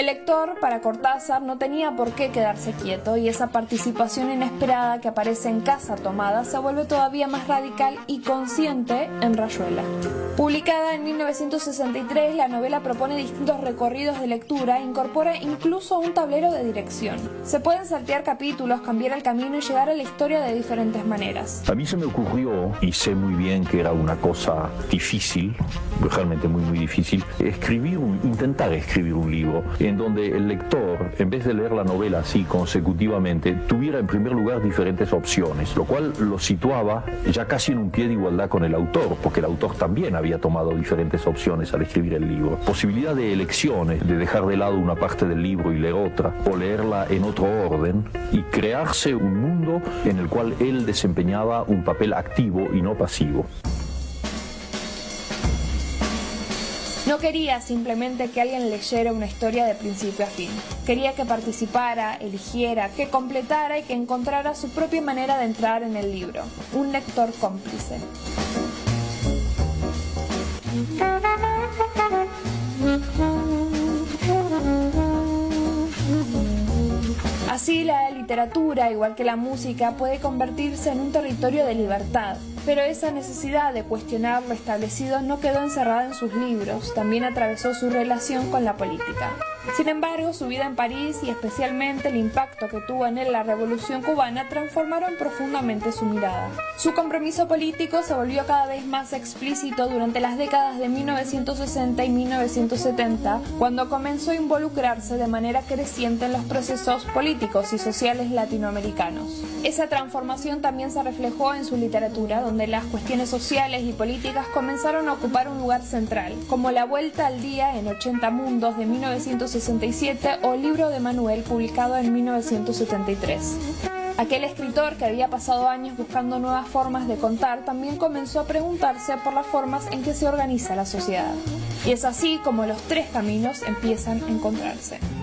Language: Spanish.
El lector, para Cortázar, no tenía por qué quedarse quieto y esa participación inesperada que aparece en Casa Tomada se vuelve todavía más radical y consciente en Rayuela. Publicada en 1963, la novela propone distintos recorridos de lectura e incorpora incluso un tablero de dirección. Se pueden saltear capítulos, cambiar el camino y llegar a la historia de diferentes maneras. A mí se me ocurrió, y sé muy bien que era una cosa difícil, realmente muy difícil, intentar escribir un libro en donde el lector, en vez de leer la novela así consecutivamente, tuviera en primer lugar diferentes opciones, lo cual lo situaba ya casi en un pie de igualdad con el autor, porque el autor también había tomado diferentes opciones al escribir el libro. Posibilidad de elecciones, de dejar de lado una parte del libro y leer otra, o leerla en otro orden, y crearse un mundo en el cual él desempeñaba un papel activo y no pasivo. No quería simplemente que alguien leyera una historia de principio a fin. Quería que participara, eligiera, que completara y que encontrara su propia manera de entrar en el libro. Un lector cómplice. Así la literatura, igual que la música, puede convertirse en un territorio de libertad. Pero esa necesidad de cuestionar lo establecido no quedó encerrada en sus libros, también atravesó su relación con la política. Sin embargo, su vida en París y especialmente el impacto que tuvo en él la Revolución Cubana transformaron profundamente su mirada. Su compromiso político se volvió cada vez más explícito durante las décadas de 1960 y 1970, cuando comenzó a involucrarse de manera creciente en los procesos políticos y sociales latinoamericanos. Esa transformación también se reflejó en su literatura, donde las cuestiones sociales y políticas comenzaron a ocupar un lugar central, como La Vuelta al Día en 80 Mundos de 1967 o Libro de Manuel, publicado en 1973. Aquel escritor que había pasado años buscando nuevas formas de contar también comenzó a preguntarse por las formas en que se organiza la sociedad. Y es así como los tres caminos empiezan a encontrarse.